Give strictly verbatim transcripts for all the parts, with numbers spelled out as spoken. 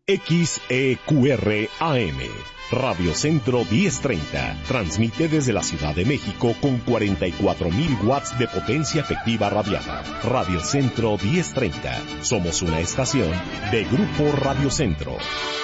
X E Q R A M, Radio Centro diez treinta, transmite desde la Ciudad de México con cuarenta y cuatro mil watts de potencia efectiva radiada. Radio Centro diez treinta, somos una estación de Grupo Radio Centro.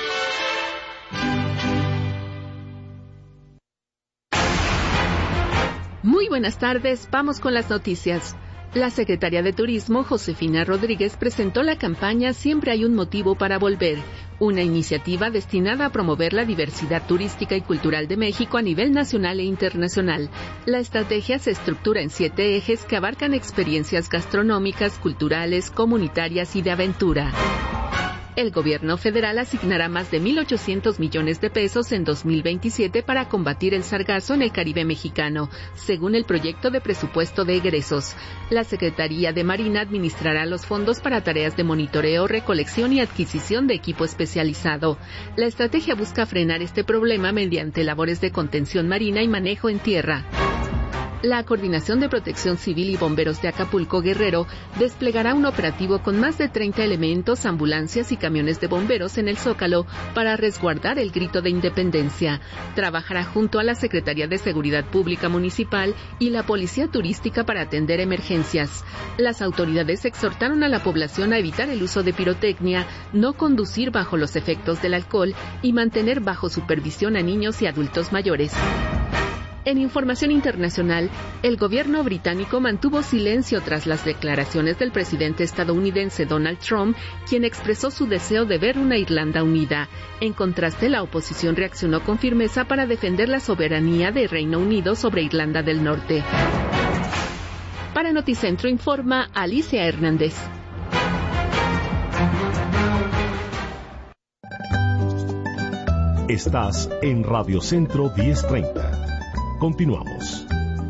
Muy buenas tardes, vamos con las noticias. La secretaria de Turismo, Josefina Rodríguez, presentó la campaña Siempre hay un motivo para volver, una iniciativa destinada a promover la diversidad turística y cultural de México a nivel nacional e internacional. La estrategia se estructura en siete ejes que abarcan experiencias gastronómicas, culturales, comunitarias y de aventura. El gobierno federal asignará más de mil ochocientos millones de pesos en dos mil veintisiete para combatir el sargazo en el Caribe mexicano, según el proyecto de presupuesto de egresos. La Secretaría de Marina administrará los fondos para tareas de monitoreo, recolección y adquisición de equipo especializado. La estrategia busca frenar este problema mediante labores de contención marina y manejo en tierra. La Coordinación de Protección Civil y Bomberos de Acapulco, Guerrero, desplegará un operativo con más de treinta elementos, ambulancias y camiones de bomberos en el Zócalo para resguardar el grito de independencia. Trabajará junto a la Secretaría de Seguridad Pública Municipal y la Policía Turística para atender emergencias. Las autoridades exhortaron a la población a evitar el uso de pirotecnia, no conducir bajo los efectos del alcohol y mantener bajo supervisión a niños y adultos mayores. En información internacional, el gobierno británico mantuvo silencio tras las declaraciones del presidente estadounidense Donald Trump, quien expresó su deseo de ver una Irlanda unida. En contraste, la oposición reaccionó con firmeza para defender la soberanía de Reino Unido sobre Irlanda del Norte. Para Noticentro informa Alicia Hernández. Estás en Radio Centro diez treinta. Continuamos.